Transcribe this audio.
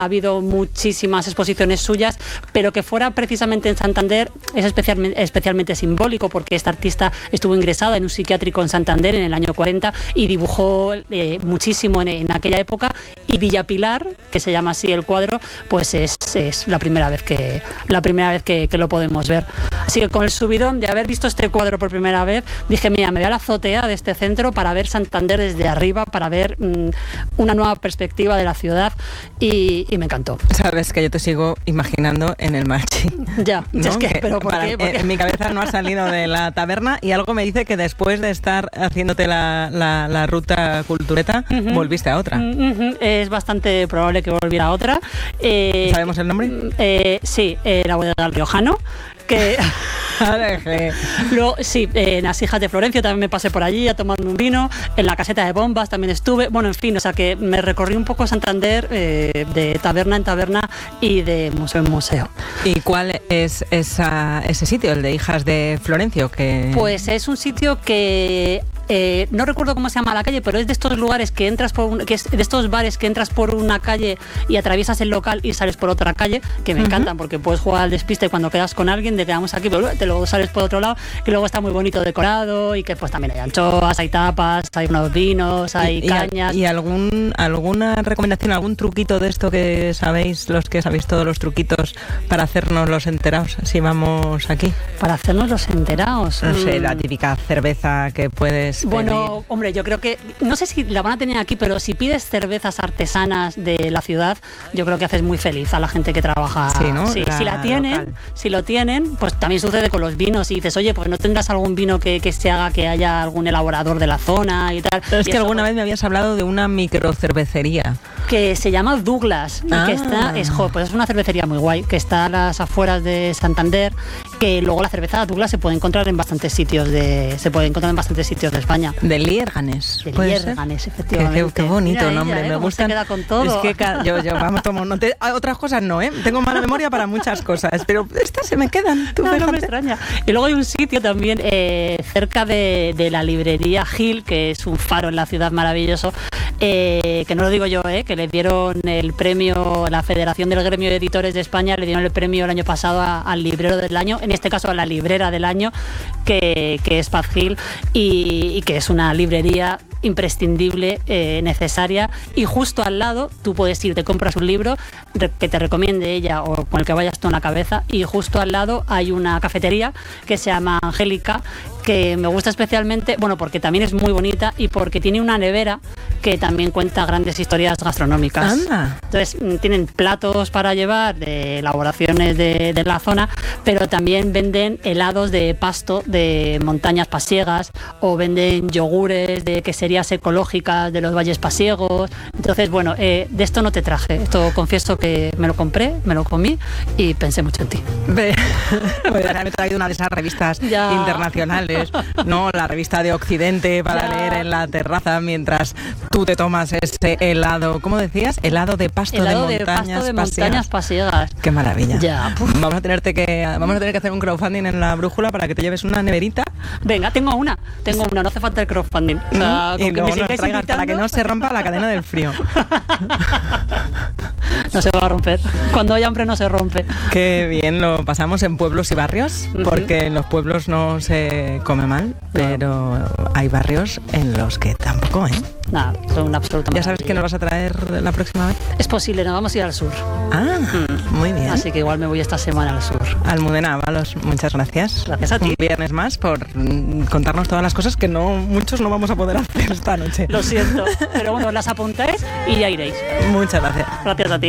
habido muchísimas exposiciones suyas, pero que fuera precisamente en Santander es especialmente simbólico, porque esta artista estuvo ingresada en un psiquiátrico en Santander en el año 40 y dibujó muchísimo en aquella época, y Villa Pilar, que se llama así el cuadro, pues es la primera vez que lo podemos ver. Así que con el subidón de haber visto este cuadro por primera vez, dije, mira, me voy a la azotea de este centro para ver Santander desde arriba, para ver una nueva perspectiva de la ciudad, y me encantó. Sabes que yo te sigo imaginando en el Marchi. Ya, ¿no? Es que, pero ¿por qué? En mi cabeza no ha salido de la taberna, y algo me dice que después de estar haciéndote la ruta cultureta, volviste a otra. Es bastante probable que volviera a otra. ¿Sabemos el nombre? Sí, la bodega del Riojano. Que luego, sí, en las Hijas de Florencio también me pasé por allí a tomarme un vino, en la Caseta de Bombas también estuve, bueno, en fin, o sea que me recorrí un poco Santander de taberna en taberna y de museo en museo. ¿Y cuál es ese sitio, el de Hijas de Florencio? Pues es un sitio que no recuerdo cómo se llama la calle, pero es de estos lugares que entras de estos bares que entras por una calle y atraviesas el local y sales por otra calle, que me encantan, porque puedes jugar al despiste cuando quedas con alguien, de quedamos aquí, pero luego sales por otro lado, que luego está muy bonito decorado, y que pues también hay anchoas, hay tapas, hay unos vinos, hay cañas. ¿Y alguna recomendación, algún truquito de esto que sabéis, los que sabéis todos los truquitos para hacernos los enterados si vamos aquí? Para hacernos los enterados. No sé, la típica cerveza que puedes pedir. Bueno, hombre, yo creo que, no sé si la van a tener aquí, pero si pides cervezas artesanas de la ciudad, yo creo que haces muy feliz a la gente que trabaja. Sí, ¿no? Sí, si lo tienen, pues también sucede con los vinos, y dices, oye, pues no tendrás algún vino que se haga, que haya algún elaborador de la zona y tal. Pero es que alguna vez me habías hablado de una microcervecería que se llama Douglas, y que pues es una cervecería muy guay, que está a las afueras de Santander, que luego la cerveza Douglas se puede encontrar en bastantes sitios de España. De Lierganes. De Lierganes, efectivamente. Qué bonito. Mira nombre, me gusta. Se queda con todo. Es que yo vamos, tomo otras cosas no, tengo mala memoria para muchas cosas, pero estas se me quedan. No me extraña. Y luego hay un sitio también cerca de la librería Gil, que es un faro en la ciudad maravilloso, que no lo digo yo, que le dieron el premio, la Federación del Gremio de Editores de España le dieron el premio el año pasado al librero del año, en este caso a la librera del año, que es Paz Gil, y que es una librería imprescindible, necesaria, y justo al lado tú puedes ir, te compras un libro que te recomiende ella o con el que vayas tú en la cabeza, y justo al lado hay una cafetería que se llama Angélica, que me gusta especialmente, bueno, porque también es muy bonita y porque tiene una nevera que también cuenta grandes historias gastronómicas. Anda. Entonces tienen platos para llevar de elaboraciones de la zona, pero también venden helados de pasto de montañas pasiegas, o venden yogures de queserías ecológicas de los valles pasiegos. Entonces, bueno, de esto no te traje, esto confieso que me lo compré, me lo comí y pensé mucho en ti. Me he traído una de esas revistas internacionales, ¿no? La revista de Occidente para leer en la terraza mientras tú te tomas ese helado, ¿cómo decías? Helado de pasto de montañas pasiegas. Qué maravilla. Ya. Vamos a tener que hacer un crowdfunding en La Brújula para que te lleves una neverita. Venga, tengo una, no hace falta el crowdfunding. O sea, y luego nos traigas para que no se rompa la cadena del frío. No se va a romper. Cuando hay hambre no se rompe. Qué bien lo pasamos en pueblos y barrios, porque en los pueblos no se come mal, pero hay barrios en los que tampoco, Nada, son absolutamente. ¿Ya sabes qué nos vas a traer la próxima vez? Es posible, nos vamos a ir al sur. Muy bien. Así que igual me voy esta semana al sur. Almudena Ábalos, muchas gracias. Gracias a ti. Un viernes más por contarnos todas las cosas que muchos no vamos a poder hacer esta noche. Lo siento, pero bueno, las apuntáis y ya iréis. Muchas gracias. Gracias a ti.